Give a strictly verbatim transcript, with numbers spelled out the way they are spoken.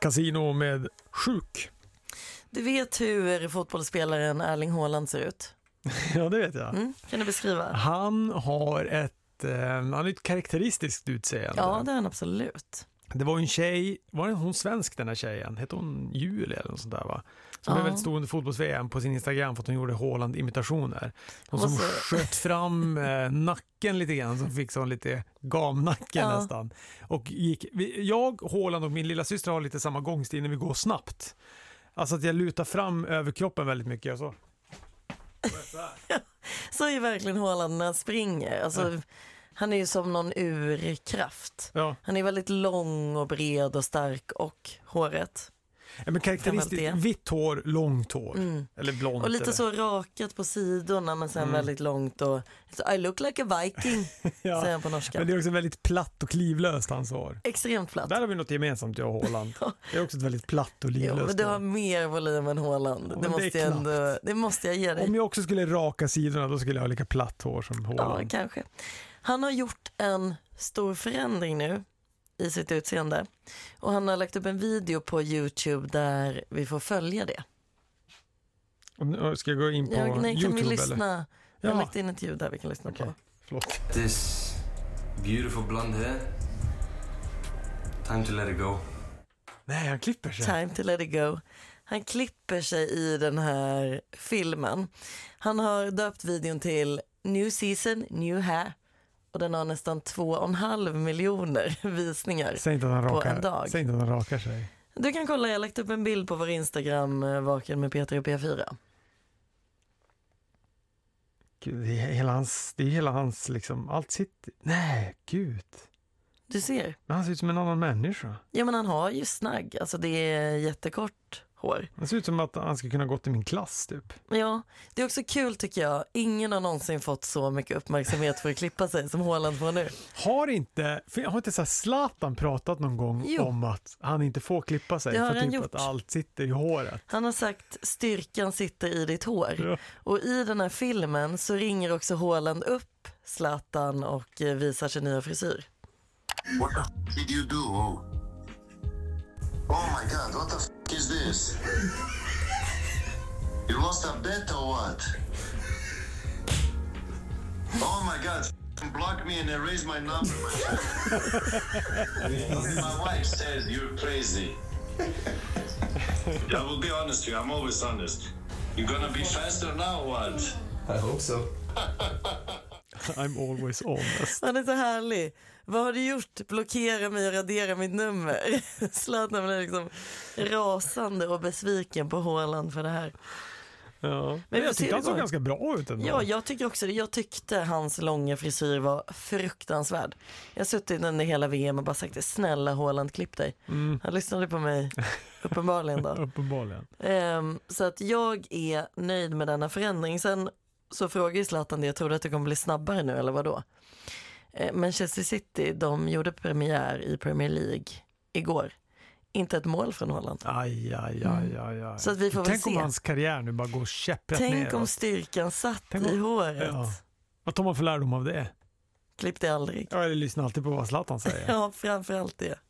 Casino med Sjuk. Du vet hur fotbollsspelaren Erling Haaland ser ut? Ja, det vet jag. Mm, kan du beskriva? Han har ett, eh, han har ett karaktäristiskt utseende. Ja, det är han absolut. Det var en tjej, var det hon svensk den här tjejen? Hette hon Julia eller något sånt där va? Som ja. är väldigt stor under fotbolls-V M på sin Instagram för att hon gjorde Haaland-imitationer. Hon som så... sköt fram eh, nacken lite grann, som fick sån lite gamnacke ja. nästan. Och gick, jag, Haaland och min lilla syster har lite samma gångstil när vi går snabbt. Alltså att jag lutar fram över kroppen väldigt mycket och så. Så är verkligen Haaland när han springer. Alltså... Ja. Han är ju som någon urkraft. Ja. Han är väldigt lång och bred och stark och håret. Ja, men karaktäristiskt vitt hår, långt hår. Mm. Eller blont. Och lite eller. så rakat på sidorna men sen mm. väldigt långt. Och I look like a viking, ja. säger han på norska. Men det är också väldigt platt och klivlöst hans hår. Extremt platt. Där har vi något gemensamt, jag och Haaland. Ja. Det är också ett väldigt platt och livlöst. Jo, men du har mer volym än Haaland. Ja, det, måste det, jag ändå, det måste jag ge dig. Om jag också skulle raka sidorna då skulle jag ha lika platt hår som Haaland. Ja, kanske. Han har gjort en stor förändring nu i sitt utseende. Och han har lagt upp en video på YouTube där vi får följa det. Ska jag gå in på ja, nej, YouTube? Kan vi lyssna? Eller? Jag har lagt in ett ljud där vi kan lyssna okay. på. Förlåt. This beautiful blonde hair. Time to let it go. Nej, han klipper sig. Time to let it go. Han klipper sig i den här filmen. Han har döpt videon till New Season, New Hair. Och den har nästan två och en halv miljoner visningar Säg inte att han på rakar, en dag. Säg inte att han rakar sig. Du kan kolla, jag har lagt upp en bild på vår Instagram, Vaken med Peter och P fyra. Gud, det är hela hans, det är hela hans liksom, allt sitt, nej, gud. Du ser. Men han ser ut som en annan människa. Ja, men han har ju snagg, alltså det är jättekort hår. Det ser ut som att han ska kunna gå till min klass typ. Ja, det är också kul tycker jag. Ingen har någonsin fått så mycket uppmärksamhet för att klippa sig som Haaland får nu. Har inte, har inte så här Zlatan pratat någon gång jo. om att han inte får klippa sig för typ att allt sitter i håret? Han har sagt styrkan sitter i ditt hår. Ja. Och i den här filmen så ringer också Haaland upp Zlatan och visar sin nya frisyr. What the did you do? Oh my god, what the f*** is this? You lost a bet or what? Oh my god, f***ing block me and erase my number. My wife says you're crazy. I will be honest with you, I'm always honest. You're gonna be faster now or what? I hope so. I'm always honest. Han är så härlig. Vad har du gjort? Blockera mig och radera mitt nummer. Zlatan blir liksom rasande och besviken på Haaland för det här. Ja. Men jag tyckte han såg ganska bra ut ändå. Ja, jag tycker också det. Jag tyckte hans långa frisyr var fruktansvärd. Jag har suttit under hela V M och bara sagt snälla Haaland, klipp dig. Mm. Han lyssnade på mig uppenbarligen då. uppenbarligen. Um, så att jag är nöjd med denna förändring. Sen så frågar Zlatan det, jag tror att det kommer bli snabbare nu eller vad då? Uh, Manchester City, de gjorde premiär i Premier League igår. Inte ett mål från Haaland. Aj, aj, aj, aj, aj. Så att vi får väl Tänk se. om hans karriär nu bara går käpprätt ner. Tänk om styrkan satt Tänk i om, håret. Ja. Vad tar man för lärdom av det? Klipp det aldrig. Ja, eller lyssna alltid på vad Zlatan säger. Ja, framförallt det.